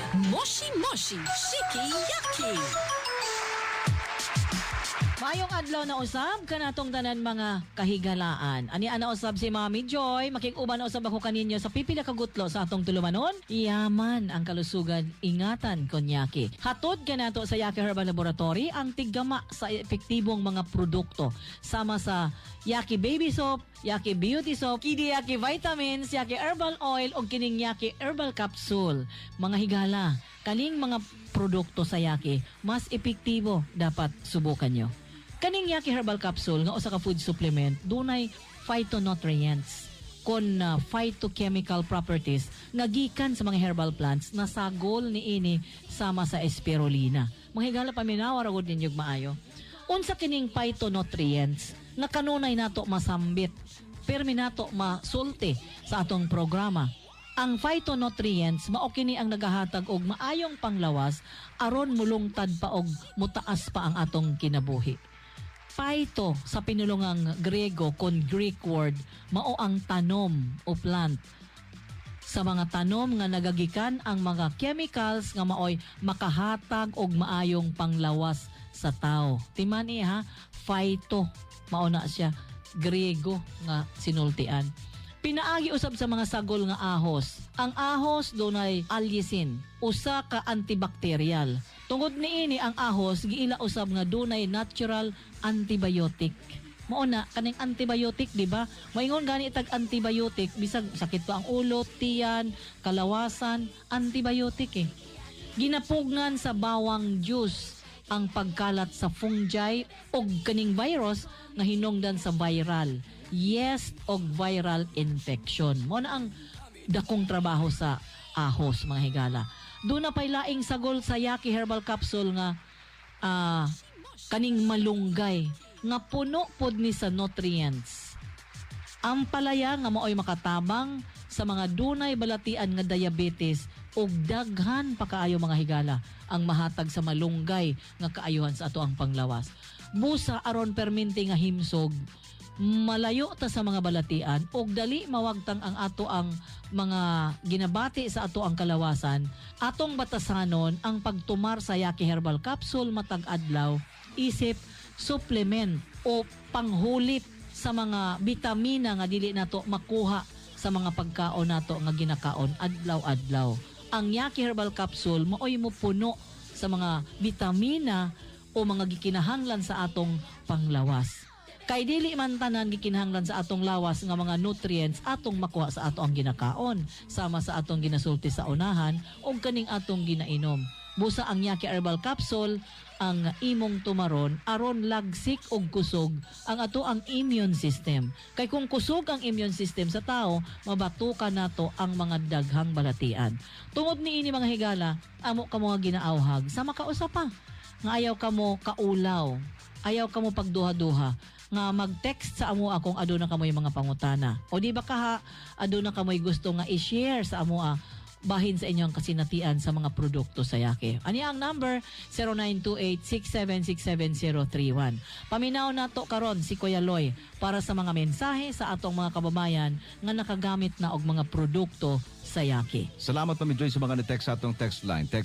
Moshi Moshi Shiki Yaki. Mayong adlaw na usab kanatong tanan mga kahigalaan. Ani ana usab si Mami Joy, makig-uban usab ako kaninyo sa pipila ka gutlo sa atong tulumanon. Yaman ang kalusugan, ingatan konyaki. Hatod kanato sa Yaki Herbal Laboratory ang tiggama sa epektibong mga produkto sama sa Yaki Baby Soap, Yaki Beauty Soap, Kidi Yaki Vitamins, Yaki Herbal Oil o kining Yaki Herbal Capsule. Mga higala, kaning mga produkto sa Yaki mas epektibo, dapat subukan nyo. Kaning Yaki Herbal Capsule nga usa ka food supplement dunay phytonutrients kon phytochemical properties nga gikan sa mga herbal plants na sagol niini sama sa spirulina. Mga higala paminaw ra gud ninyo maayo. Unsa kining phytonutrients nga kanunay nato masambit permi nato masulti sa atong programa. Ang phytonutrients mao kini ang nagahatag og maayong panglawas aron mulungtad pa og mutaas pa ang atong kinabuhi. Phyto sa pinulungang Grego kon Greek word mao ang tanom o plant. Sa mga tanom nga nagagikan ang mga chemicals nga maoy makahatag og maayong panglawas sa tao. Timani ha, phyto mao na siya Grego nga sinultian. Pinaagi usab sa mga sagol nga ahos. Ang ahos dunay allicin, usa ka antibacterial. Tungod niini ang ahos giila usab nga dunay natural antibiotic. Mao na kaning antibiotic, di ba? Moingon gani tag antibiotic bisag sakit pa ang ulo, tiyan, kalawasan, antibiotic eh. Ginapugnan sa bawang juice ang pagkalat sa fungi og kaning virus nga hinungdan sa viral yeast og viral infection. Mao na ang dakong trabaho sa ahos, mga higala. Doon na pa'y laing sagol sa Yaki Herbal Capsule nga kaning malunggay nga puno pod ni sa nutrients. Ang palaya nga maoy makatabang sa mga dunay balatian nga diabetes ug daghan pa kaayo, mga higala, ang mahatag sa malunggay nga kaayuhan sa ato ang panglawas. Busa aron perminti nga himsog, malayo ta sa mga balatian ug dali mawagtang ang ato ang mga ginabati sa ato ang kalawasan. Atong batasanon ang pagtumar sa Yaki Herbal Capsule matag adlaw isip supplement o panghulip sa mga bitamina nga dili nato makuha sa mga pagkaon nato nga ginakaon adlaw-adlaw. Ang Yaki Herbal Capsule maoy mo puno sa mga bitamina o mga gikinahanglan sa atong panglawas. Kay dili man tanan gikinahanglan sa atong lawas nga mga nutrients atong makuha sa ato ang ginakaon sama sa atong ginasulti sa unahan o kaning atong ginainom. Busa ang Yaki Herbal Capsule ang imong tumaron aron lagsik og kusog ang ato ang immune system. Kay kung kusog ang immune system sa tao, mabatukan nato ang mga daghang balatian. Tungod niini, mga higala, amo ka mo nga ginaawhag sa makausap pa. Nga ayaw ka mo kaulaw, ayaw ka mo pagduha-duha nga mag-text sa amo kung aduna kamoy mga pangutana. O di ba ka aduna kamoy gusto nga i-share sa amo bahin sa inyong kasinatian sa mga produkto sa Yaki. Ani ang number 0928-6767-031. Paminaw nato karon si Kuya Loy para sa mga mensahe sa atong mga kababayan nga nakagamit na og mga produkto sa Yaki. Salamat, Mami Joy, sa mga na-text sa atong text line. Text